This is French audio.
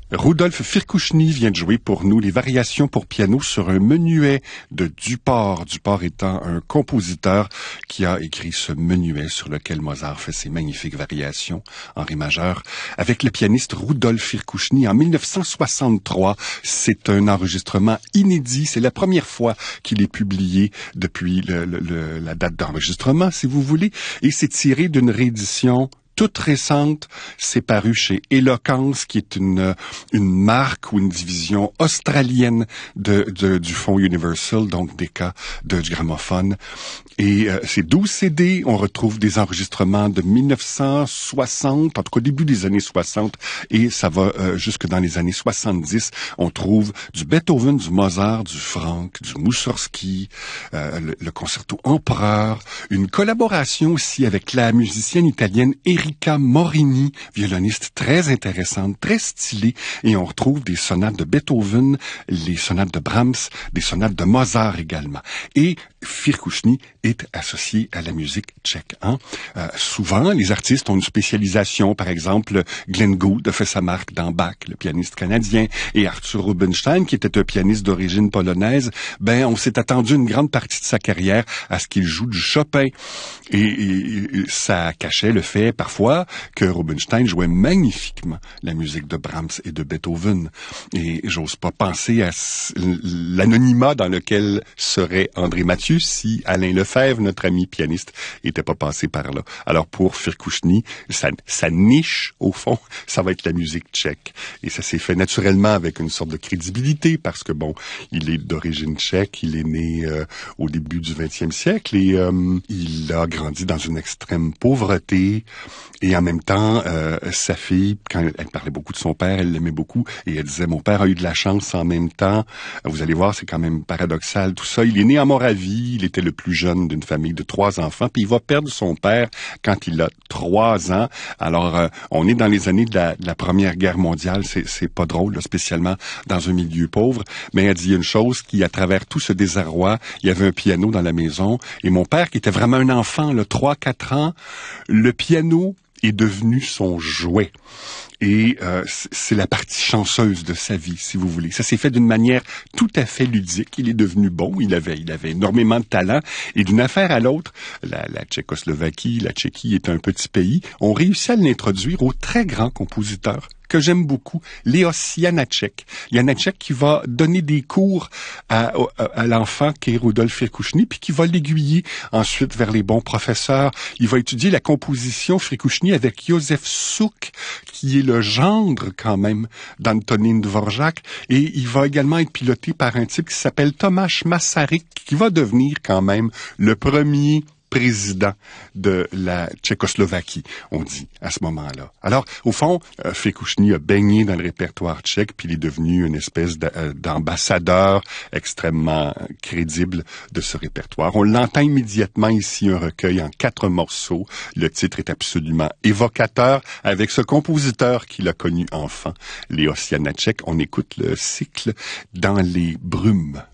Rudolf Firkushny vient de jouer pour nous les variations pour piano sur un menuet de Duport. Duport étant un compositeur qui a écrit ce menuet sur lequel Mozart fait ses magnifiques variations en ré majeur avec le pianiste Rudolf Firkushny en 1963. C'est un enregistrement inédit. C'est la première fois qu'il est publié depuis la date d'enregistrement, si vous voulez. Et c'est tiré d'une réédition toute récente, c'est paru chez Eloquence, qui est une marque ou une division australienne du fonds Universal, donc des cas du gramophone. Et c'est 12 CD, on retrouve des enregistrements de 1960, en tout cas début des années 60, et ça va jusque dans les années 70. On trouve du Beethoven, du Mozart, du Franck, du Moussorgsky, le concerto Empereur, une collaboration aussi avec la musicienne italienne Erika Morini, violoniste très intéressante, très stylée, et on retrouve des sonates de Beethoven, les sonates de Brahms, des sonates de Mozart également. Et Firkushny est associé à la musique tchèque. Souvent, les artistes ont une spécialisation. Par exemple, Glenn Gould a fait sa marque dans Bach, le pianiste canadien, et Arthur Rubinstein, qui était un pianiste d'origine polonaise, on s'est attendu une grande partie de sa carrière à ce qu'il joue du Chopin. Et ça cachait le fait, parfois, que Rubinstein jouait magnifiquement la musique de Brahms et de Beethoven. Et j'ose pas penser à l'anonymat dans lequel serait André Mathieu si Alain Lefebvre, notre ami pianiste, était pas passé par là. Alors pour Firkushny, sa niche, au fond, ça va être la musique tchèque. Et ça s'est fait naturellement avec une sorte de crédibilité parce que il est d'origine tchèque, il est né au début du 20e siècle et il a grandi dans une extrême pauvreté. Et en même temps, sa fille, quand elle parlait beaucoup de son père, elle l'aimait beaucoup et elle disait, mon père a eu de la chance en même temps. Vous allez voir, c'est quand même paradoxal tout ça. Il est né en Moravie, il était le plus jeune d'une famille de 3 enfants, puis il va perdre son père quand il a 3 ans. Alors, on est dans les années de la Première Guerre mondiale, c'est pas drôle, là, spécialement dans un milieu pauvre, mais elle dit une chose qui, à travers tout ce désarroi, il y avait un piano dans la maison, et mon père, qui était vraiment un enfant, 3-4 ans, le piano est devenu son jouet. Et c'est la partie chanceuse de sa vie, si vous voulez. Ça s'est fait d'une manière tout à fait ludique. Il est devenu bon, il avait énormément de talent. Et d'une affaire à l'autre, la Tchécoslovaquie, la Tchéquie est un petit pays, ont réussi à l'introduire au très grand compositeur que j'aime beaucoup, Leos Janáček. Janáček qui va donner des cours à l'enfant qui est Rudolf Firkushny, puis qui va l'aiguiller ensuite vers les bons professeurs. Il va étudier la composition Firkushny avec Józef Suk, qui est le gendre quand même d'Antonín Dvořák, et il va également être piloté par un type qui s'appelle Tomáš Masaryk, qui va devenir quand même le premier président de la Tchécoslovaquie, on dit, à ce moment-là. Alors, au fond, Firkushny a baigné dans le répertoire tchèque, puis il est devenu une espèce d'ambassadeur extrêmement crédible de ce répertoire. On l'entend immédiatement ici, un recueil en 4 morceaux. Le titre est absolument évocateur avec ce compositeur qu'il a connu enfant, Leos Janáček. On écoute le cycle Dans les brumes.